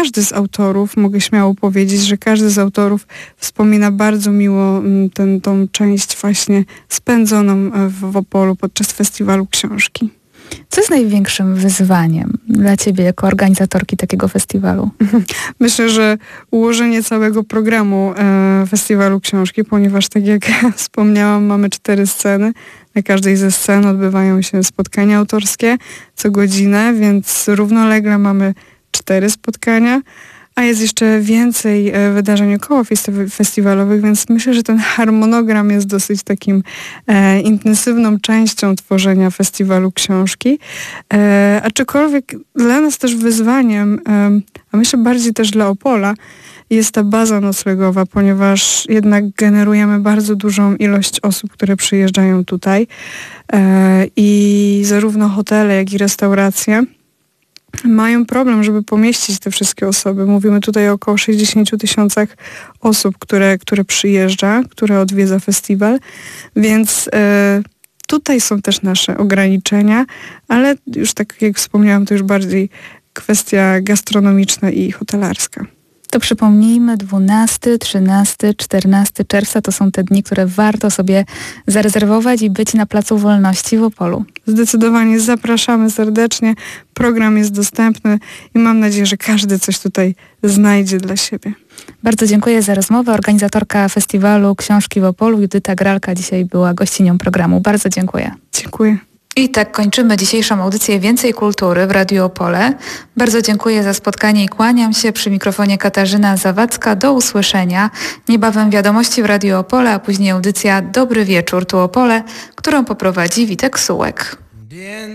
każdy z autorów, mogę śmiało powiedzieć, że każdy z autorów wspomina bardzo miło tą część właśnie spędzoną w Opolu podczas festiwalu książki. Co jest największym wyzwaniem dla Ciebie jako organizatorki takiego festiwalu? Myślę, że ułożenie całego programu festiwalu książki, ponieważ tak jak wspomniałam, mamy 4 sceny. Na każdej ze scen odbywają się spotkania autorskie co godzinę, więc równolegle mamy 4 spotkania, a jest jeszcze więcej wydarzeń około festiwalowych, więc myślę, że ten harmonogram jest dosyć takim intensywną częścią tworzenia festiwalu książki. Aczkolwiek dla nas też wyzwaniem, a myślę bardziej też dla Opola, jest ta baza noclegowa, ponieważ jednak generujemy bardzo dużą ilość osób, które przyjeżdżają tutaj i zarówno hotele, jak i restauracje mają problem, żeby pomieścić te wszystkie osoby. Mówimy tutaj o około 60 000 osób, które przyjeżdża, które odwiedza festiwal, więc tutaj są też nasze ograniczenia, ale już tak jak wspomniałam, to już bardziej kwestia gastronomiczna i hotelarska. To przypomnijmy, 12, 13, 14 czerwca to są te dni, które warto sobie zarezerwować i być na Placu Wolności w Opolu. Zdecydowanie zapraszamy serdecznie. Program jest dostępny i mam nadzieję, że każdy coś tutaj znajdzie dla siebie. Bardzo dziękuję za rozmowę. Organizatorka festiwalu Książki w Opolu, Judyta Gralka, dzisiaj była gościnią programu. Bardzo dziękuję. Dziękuję. I tak kończymy dzisiejszą audycję Więcej Kultury w Radiu Opole. Bardzo dziękuję za spotkanie i kłaniam się. Przy mikrofonie Katarzyna Zawadzka. Do usłyszenia. Niebawem wiadomości w Radiu Opole, a później audycja Dobry Wieczór tu Opole, którą poprowadzi Witek Sułek.